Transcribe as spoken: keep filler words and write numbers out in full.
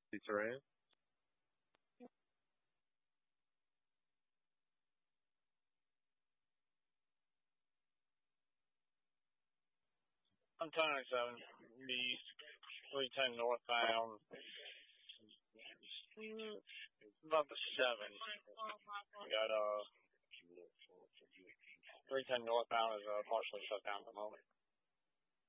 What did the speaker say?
Pizza Ranch. I'm Tony seven, east, three ten northbound, about the seven. We got, uh, three ten northbound is, uh, partially shut down at the moment.